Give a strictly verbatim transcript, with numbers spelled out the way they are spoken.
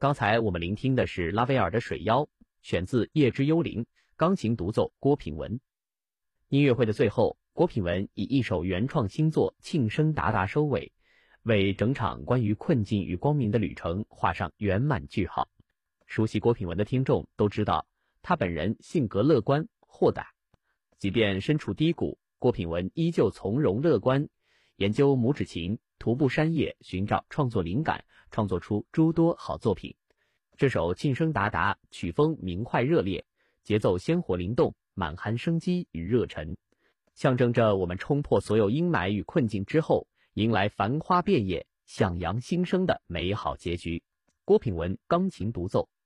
刚才我们聆听的是拉威尔的《水妖》，选自《夜之幽灵》，钢琴独奏郭品文。音乐会的最后，郭品文以一首原创新作《庆生达达》收尾，为整场关于困境与光明的旅程画上圆满句号。熟悉郭品文的听众都知道，他本人性格乐观豁达，即便身处低谷，郭品文依旧从容乐观，研究拇指琴，徒步山野，寻找创作灵感，创作出诸多好作品。这首《庆生达达》曲风明快热烈，节奏鲜活灵动，满含生机与热忱，象征着我们冲破所有阴霾与困境之后，迎来繁花遍野、向阳新生的美好结局。郭品文钢琴独奏。